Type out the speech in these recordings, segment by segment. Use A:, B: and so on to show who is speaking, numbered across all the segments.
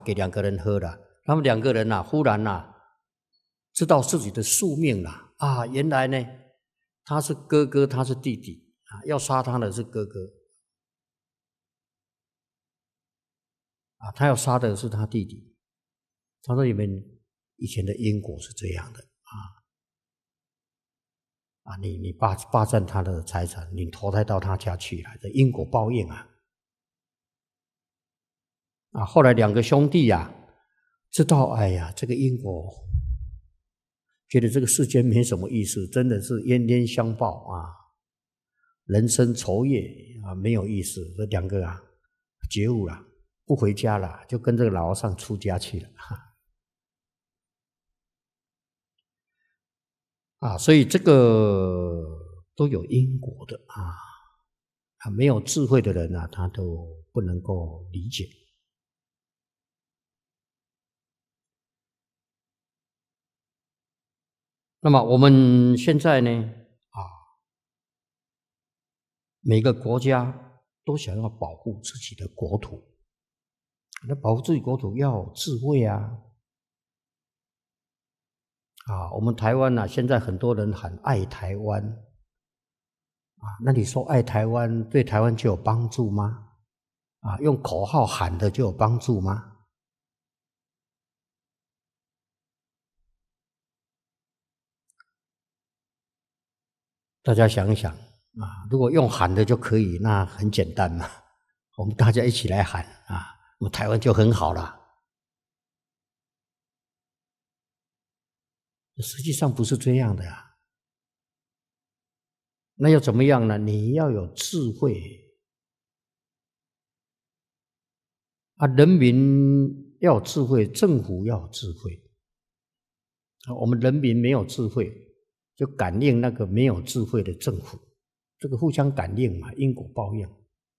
A: 给2个人喝了，他们2个人忽然知道自己的宿命了原来呢他是哥哥，他是弟弟要杀他的是哥哥他要杀的是他弟弟。他说你们以前的因果是这样的你霸占他的财产，你投胎到他家去了，这因果报应后来2个兄弟知道哎呀这个因果，觉得这个世间没什么意思，真的是冤冤相报人生愁夜没有意思。这2个觉悟了，不回家了，就跟这个老和尚出家去了所以这个都有因果的没有智慧的人他都不能够理解。那么我们现在呢每个国家都想要保护自己的国土，那保护自己国土要有智慧我们台湾现在很多人喊爱台湾那你说爱台湾对台湾就有帮助吗？用口号喊的就有帮助吗？大家想一想如果用喊的就可以，那很简单嘛，我们大家一起来喊我们台湾就很好了。实际上不是这样的那要怎么样呢？你要有智慧人民要有智慧，政府要有智慧我们人民没有智慧，就感应那个没有智慧的政府，这个互相感应嘛，因果报应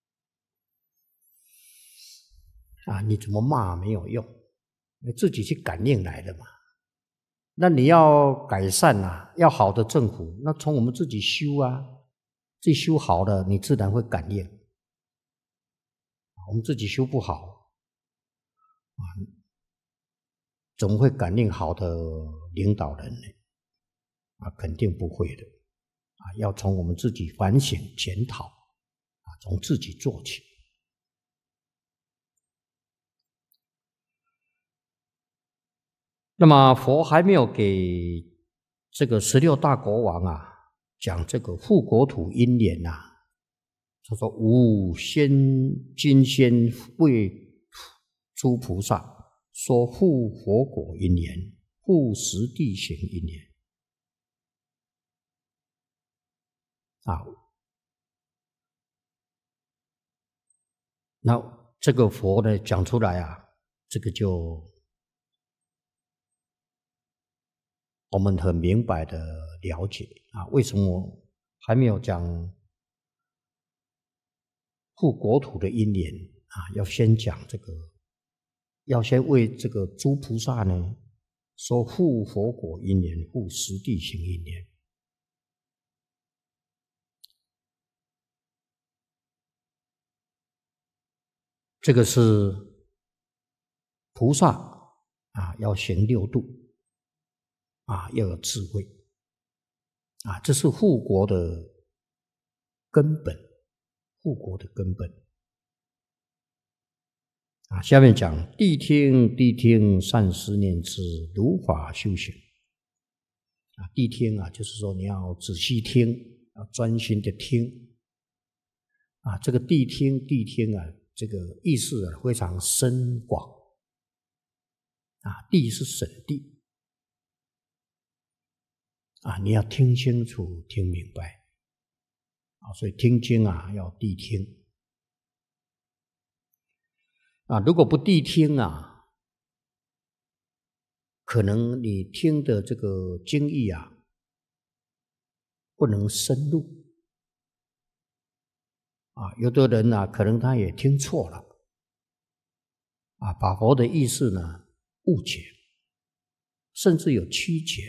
A: 你怎么骂没有用，你自己去感应来的嘛。那你要改善要好的政府，那从我们自己修自己修好了，你自然会感应。我们自己修不好怎么会感应好的领导人呢？肯定不会的要从我们自己反省检讨从自己做起。那么佛还没有给这个16大国王讲这个护国土因缘他说吾先今先为诸菩萨说护佛果因缘，护实地行因缘那这个佛呢讲出来这个就我们很明白的了解为什么还没有讲护国土的因缘要先讲这个，要先为这个诸菩萨呢说护佛果因缘，护实地行因缘。这个是菩萨要行6度要有智慧这是护国的根本，护国的根本下面讲谛听谛听，善思念之，如法修行谛听就是说你要仔细听，要专心的听这个谛听谛听这个意思非常深广谛是审谛你要听清楚听明白所以听经要谛听如果不谛听可能你听的这个经义不能深入有的人可能他也听错了把佛的意思呢误解，甚至有曲解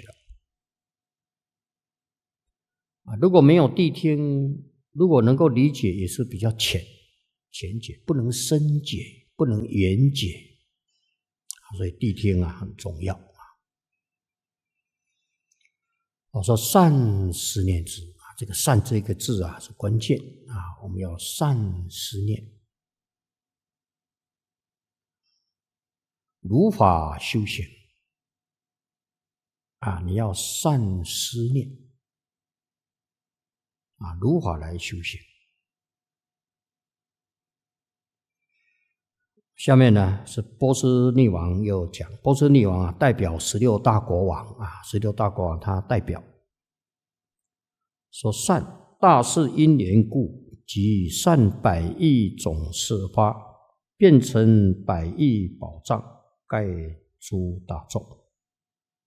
A: 了如果没有谛听，如果能够理解也是比较浅解，不能深解，不能圆解所以谛听啊很重要。我说善思念之啊，这个善这个字啊是关键啊，我们要善思念。如法修行啊，你要善思念啊，如法来修行。下面呢是波斯匿王又讲，波斯匿王啊代表16大国王啊，16大国王他代表说：善大事因缘故，即善百亿种事发，变成百亿宝藏，盖诸大众。